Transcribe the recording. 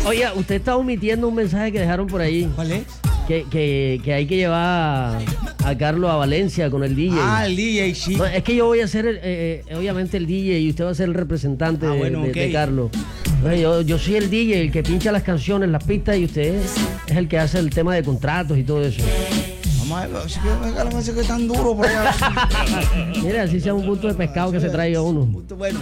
Oye, usted está omitiendo un mensaje que dejaron por ahí. ¿Cuál es? Que hay que llevar a Carlos a Valencia con el DJ. Ah, el DJ, sí. No, es que yo voy a ser, obviamente, el DJ y usted va a ser el representante de Carlos. Bueno, yo soy el DJ, el que pincha las canciones, las pistas, y usted es el que hace el tema de contratos y todo eso. Vamos a ver, que es tan duro por allá. Mira, así sea un punto de pescado que se traiga uno. Bueno.